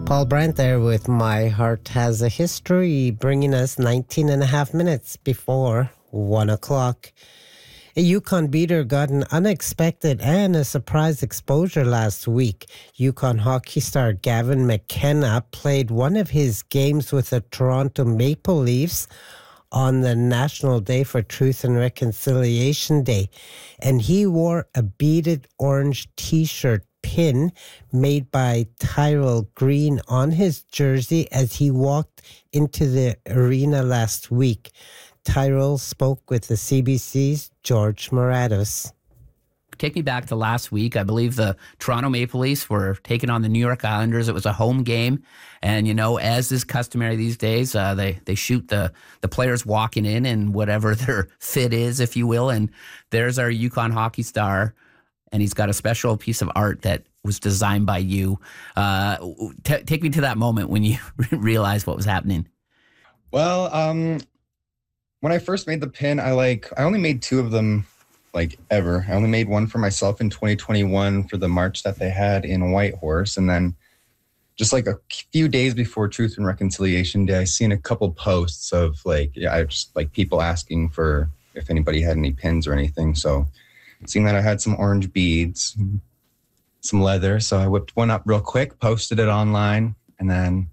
Paul Brandt there with My Heart Has a History, bringing us 19 and a half minutes before 1 o'clock. A Yukon beater got an unexpected and a surprise exposure last week. Yukon hockey star Gavin McKenna played one of his games with the Toronto Maple Leafs on the National Day for Truth and Reconciliation Day, and he wore a beaded orange T-shirt pin made by Tyrell Green on his jersey as he walked into the arena last week. Tyrell spoke with the CBC's George Morados. Take me back to last week. I believe the Toronto Maple Leafs were taking on the New York Islanders. It was a home game. And, you know, as is customary these days, they shoot the players walking in and whatever their fit is, if you will. And there's our Yukon hockey star. And he's got a special piece of art that was designed by you. Take me to that moment when you realized what was happening. Well, when I first made the pin, I only made two of them ever. I only made one for myself in 2021 for the march that they had in Whitehorse. And then just a few days before Truth and Reconciliation Day, I seen a couple posts of people asking for if anybody had any pins or anything. So seeing that I had some orange beads, some leather. So I whipped one up real quick, posted it online. And then,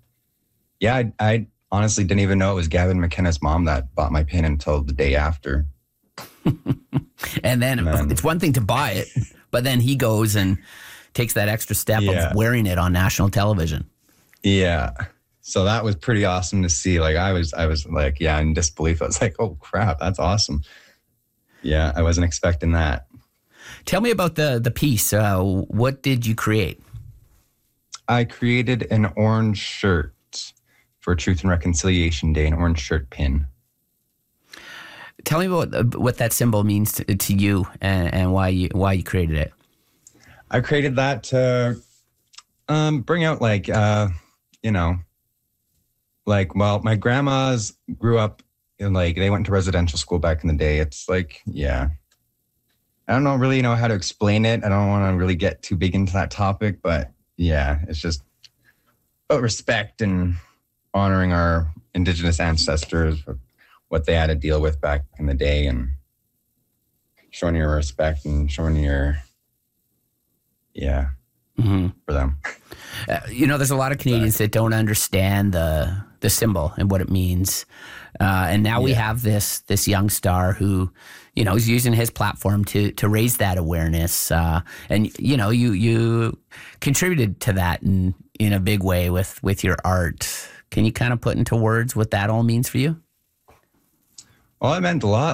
I honestly didn't even know it was Gavin McKenna's mom that bought my pin until the day after. And then it's one thing to buy it, but then he goes and takes that extra step of wearing it on national television. Yeah. So that was pretty awesome to see. I was in disbelief. I was like, oh crap, that's awesome. Yeah, I wasn't expecting that. Tell me about the piece. What did you create? I created an orange shirt for Truth and Reconciliation Day, an orange shirt pin. Tell me what that symbol means to you and why you created it. I created that to bring out my grandmas grew up in they went to residential school back in the day. It's I don't really know how to explain it. I don't want to really get too big into that topic, but it's just about respect and honoring our Indigenous ancestors, what they had to deal with back in the day, and showing your respect and showing your, for them. There's a lot of Canadians that don't understand the symbol and what it means. And now we have this young star who, is using his platform to raise that awareness. And, you contributed to that in a big way with your art. Can you kind of put into words what that all means for you? Well, it meant a lot.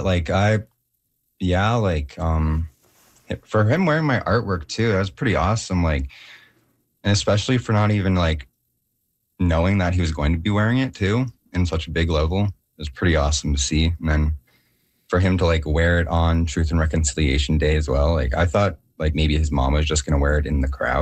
For him wearing my artwork too, that was pretty awesome. And especially for not even knowing that he was going to be wearing it too in such a big level, it was pretty awesome to see. And then for him to wear it on Truth and Reconciliation Day as well. I thought maybe his mom was just going to wear it in the crowd.